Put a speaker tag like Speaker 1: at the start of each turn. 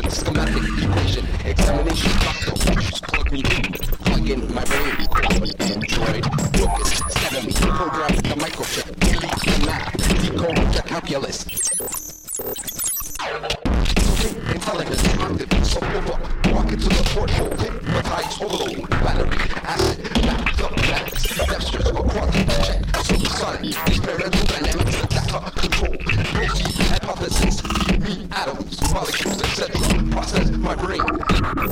Speaker 1: schematic equation, examination, plug me in, plug in my brain, Android, focus, scatter me, program the microchip, delete the math, decode the calculus. Intelligence, active, so over, walk into the porthole, hypnotize, overload, battery, acid, math, mathematics, dexterous, or quantum check, supersonic, experimental dynamics, data control, protein, hypothesis, me, atoms, molecules.